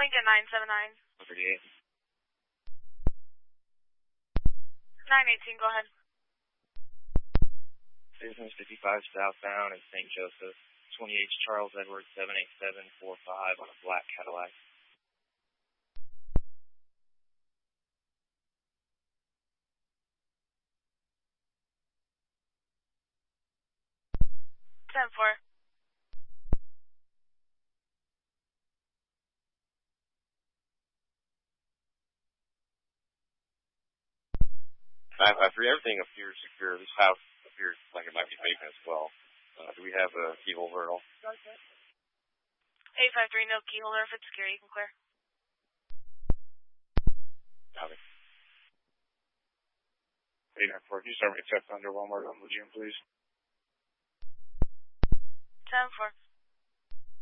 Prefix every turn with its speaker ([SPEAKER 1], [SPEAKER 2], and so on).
[SPEAKER 1] Lincoln 979.
[SPEAKER 2] 38.
[SPEAKER 1] 918, go ahead.
[SPEAKER 2] Business 55 southbound in St. Joseph. 28 Charles Edwards 78745 on a black Cadillac.
[SPEAKER 1] Ten four.
[SPEAKER 2] Everything appears secure. This house appears like it might be vacant as well. Do we have a key holder at all?
[SPEAKER 1] 853, no key holder. If it's secure, you can clear.
[SPEAKER 2] Copy.
[SPEAKER 3] 894, can you start me a test under Walmart on Legion, please?
[SPEAKER 1] 10 4.